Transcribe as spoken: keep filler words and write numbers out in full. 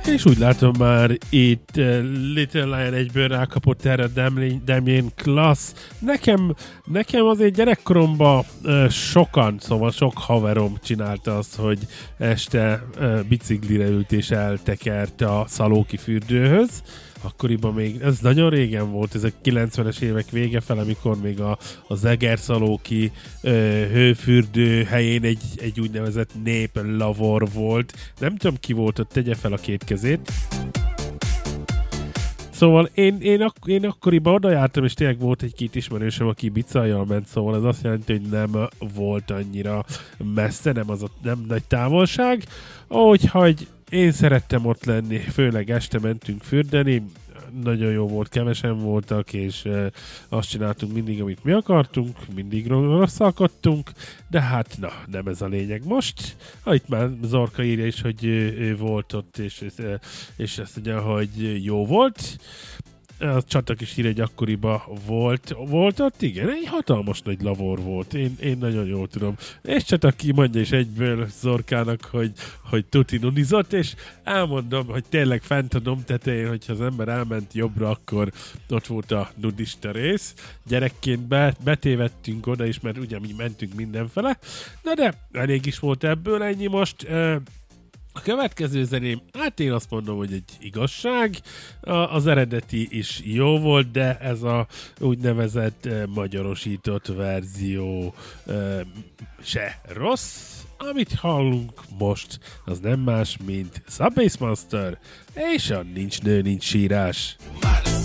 És úgy látom már itt uh, Little Lion egyből rákapott erre Damien Klass. Nekem, nekem azért gyerekkoromban uh, sokan, szóval sok haverom csinálta azt, hogy este uh, biciklire ült és eltekert a Szalóki fürdőhöz. Akkoriban még, ez nagyon régen volt, ez a kilencvenes évek vége fel, amikor még a, a Zegerszalóki ö, hőfürdő helyén egy, egy úgynevezett néplavor volt. Nem tudom ki volt, ott tegye fel a két kezét. Szóval én, én, ak- én akkoriban oda jártam, és tényleg volt egy-két ismerősöm, aki bicajjal ment, szóval ez azt jelenti, hogy nem volt annyira messze, nem az a nem nagy távolság. Úgyhogy én szerettem ott lenni, főleg este mentünk fürdeni, nagyon jó volt, kevesen voltak, és e, azt csináltunk mindig, amit mi akartunk, mindig rosszalkodtunk, de hát na, nem ez a lényeg most. Ah, itt már Zorka írja is, hogy ő, ő volt ott, és, és azt mondja, hogy jó volt. A Csatak is ír, egy akkoriban volt, volt ott, igen, egy hatalmas nagy lavor volt, én, én nagyon jól tudom. És Csatak ki mondja is egyből Zorkának, hogy, hogy tuti nunizott, és elmondom, hogy tényleg fent a dom tetején, hogyha az ember elment jobbra, akkor ott volt a nudista rész. Gyerekként be, betévettünk oda is, mert ugye mi mentünk mindenfele, na de elég is volt ebből, ennyi most. A következő zeném, hát én azt mondom, hogy egy igazság, a, az eredeti is jó volt, de ez a úgynevezett eh, magyarosított verzió eh, se rossz. Amit hallunk most, az nem más, mint Sub Bass Monster, és a Nincs nő, nincs sírás.